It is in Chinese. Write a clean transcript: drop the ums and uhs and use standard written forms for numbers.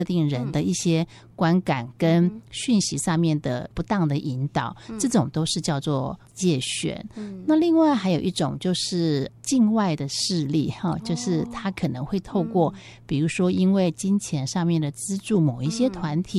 特定人的一些观感跟讯息上面的不当的引导，这种都是叫做介选。那另外还有一种就是境外的势力就是他可能会透过比如说因为金钱上面的资助某一些团体